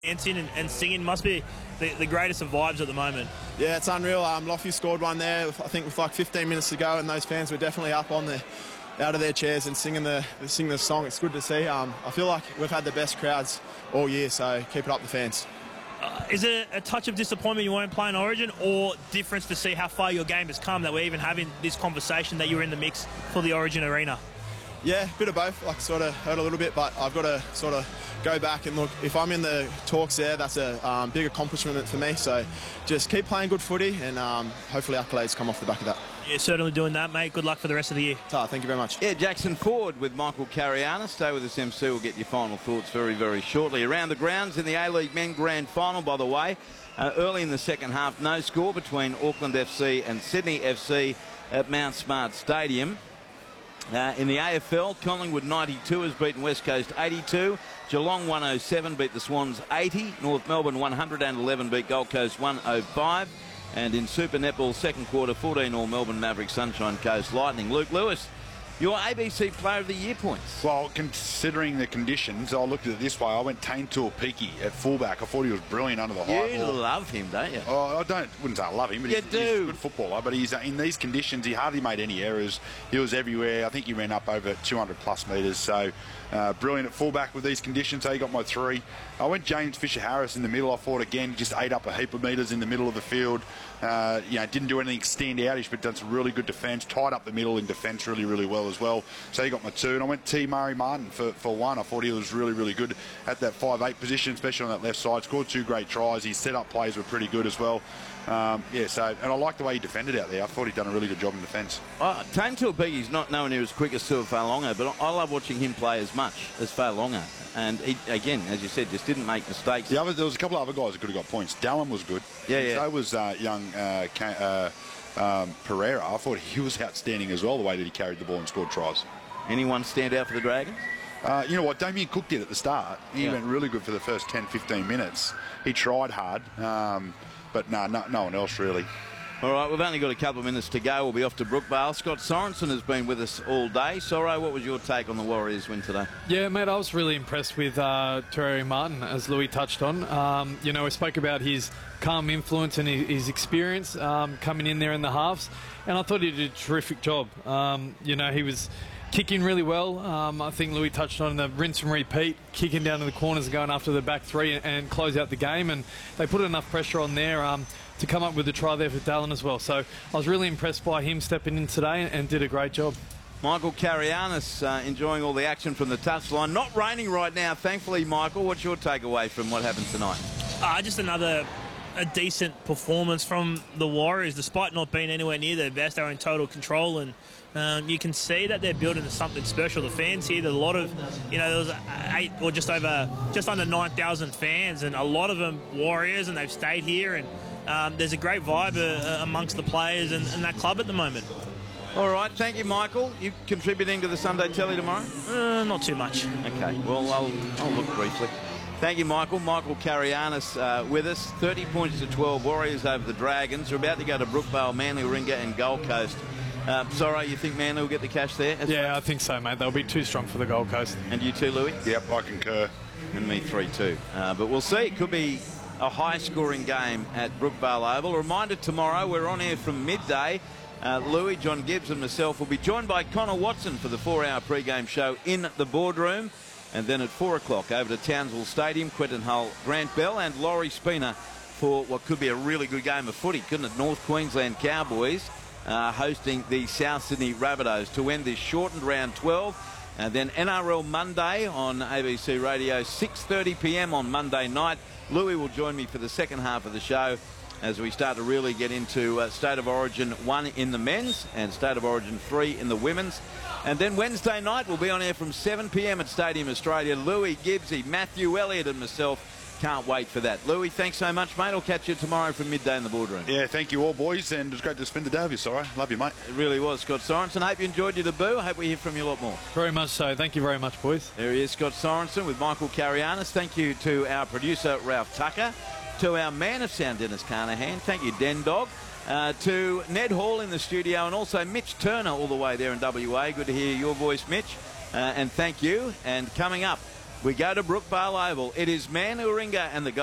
Dancing and singing must be the greatest of vibes at the moment. Yeah, it's unreal. Lofty scored one there, I think with like 15 minutes to go, and those fans were definitely up on out of their chairs and singing the song. It's good to see. I feel like we've had the best crowds all year, so keep it up, the fans. Is it a touch of disappointment you won't play in Origin, or difference to see how far your game has come that we're even having this conversation that you're in the mix for the Origin arena? Yeah, a bit of both. Like, sort of hurt a little bit, but I've got to sort of go back and look. If I'm in the talks there, that's a big accomplishment for me. So just keep playing good footy, and hopefully accolades come off the back of that. You're certainly doing that, mate. Good luck for the rest of the year. Thank you very much. Yeah, Jackson Ford with Michael Carianis. Stay with us, MC. We'll get your final thoughts very, very shortly. Around the grounds in the A-League Men Grand Final, by the way. Early in the second half, no score between Auckland FC and Sydney FC at Mount Smart Stadium. In the AFL, Collingwood 92 has beaten West Coast 82. Geelong 107 beat the Swans 80. North Melbourne 111 beat Gold Coast 105. And in Super Netball, second quarter, 14-all Melbourne Mavericks, Sunshine Coast Lightning. Luke Lewis, your ABC Player of the Year points. Well, considering the conditions, I looked at it this way. I went Taintor Peaky at fullback. I thought he was brilliant under the high You ball. love him, don't you? Oh, wouldn't say I love him, but he's a good footballer. But he's in these conditions, he hardly made any errors. He was everywhere. I think he ran up over 200+ metres. So brilliant at fullback with these conditions. So he got my 3. I went James Fisher-Harris in the middle. I thought, again, just ate up a heap of metres in the middle of the field. Didn't do anything stand-outish, but done some really good defence. Tied up the middle in defence really, really well as well. So he got my 2. And I went T. Murray Martin for 1. I thought he was really, really good at that 5'8" position, especially on that left side. Scored 2 great tries. His set-up plays were pretty good as well. And I like the way he defended out there. I thought he'd done a really good job in defence. Taintor Peaky's not nowhere near as quick as Tu'ufailonga, but I love watching him play as much as Failonga. And he, again, as you said, just didn't make mistakes. There was a couple of other guys that could have got points. Dallin was good. Yeah. So was young Pereira. I thought he was outstanding as well, the way that he carried the ball and scored tries. Anyone stand out for the Dragons? You know what Damien Cook did at the start? He went really good for the first 10-15 minutes. He tried hard, but no one else really. All right, we've only got a couple of minutes to go. We'll be off to Brookvale. Scott Sorensen has been with us all day. Soro, what was your take on the Warriors win today? Yeah, mate, I was really impressed with Terry Martin, as Louis touched on. We spoke about his calm influence and his experience coming in there in the halves, and I thought he did a terrific job. He was kicking really well. I think Louis touched on the rinse and repeat, kicking down to the corners and going after the back 3 and close out the game, and they put enough pressure on there to come up with a try there for Dallin as well. So I was really impressed by him stepping in today and did a great job. Michael Carianis enjoying all the action from the touchline. Not raining right now, thankfully, Michael. What's your takeaway from what happened tonight? Just a decent performance from the Warriors, despite not being anywhere near their best. They were in total control, and you can see that they're building something special. The fans here, there's a lot of, there was just under 9,000 fans, and a lot of them Warriors, and they've stayed here, and there's a great vibe amongst the players and that club at the moment. All right, thank you, Michael. You contributing to the Sunday Telly tomorrow? Not too much. Okay, well, I'll look briefly. Thank you, Michael. Michael Carianis with us. 30 points to 12. Warriors over the Dragons. We're about to go to Brookvale, Manly, Warringah and Gold Coast. Soro, you think Manly will get the cash there? Yeah, I think so, mate. They'll be too strong for the Gold Coast. And you too, Louis? Yep, I concur. And me 3-2. But we'll see. It could be a high-scoring game at Brookvale Oval. A reminder, tomorrow we're on air from midday. Louis, John Gibbs and myself will be joined by Connor Watson for the 4-hour pre-game show in the boardroom. And then at 4 o'clock over to Townsville Stadium, Quentin Hull, Grant Bell and Laurie Spina for what could be a really good game of footy, couldn't it? North Queensland Cowboys hosting the South Sydney Rabbitohs to end this shortened round 12. And then NRL Monday on ABC Radio, 6:30 p.m. on Monday night. Louis will join me for the second half of the show as we start to really get into State of Origin 1 in the men's and State of Origin 3 in the women's. And then Wednesday night we'll be on air from 7 p.m. at Stadium Australia. Louis, Gibbsy, Matthew Elliott and myself. Can't wait for that. Louis, thanks so much, mate. I'll catch you tomorrow from midday in the boardroom. Yeah, thank you all, boys, and it was great to spend the day with you, Sorry. Love you, mate. It really was, Scott Sorensen. Hope you enjoyed your debut. I hope we hear from you a lot more. Very much so. Thank you very much, boys. There he is, Scott Sorensen with Michael Carianis. Thank you to our producer, Ralph Tucker. To our man of sound, Dennis Carnahan. Thank you, Den Dog. To Ned Hall in the studio, and also Mitch Turner all the way there in WA. Good to hear your voice, Mitch. And thank you. And coming up, We go to Brookvale Oval. It is Manu Ringa and the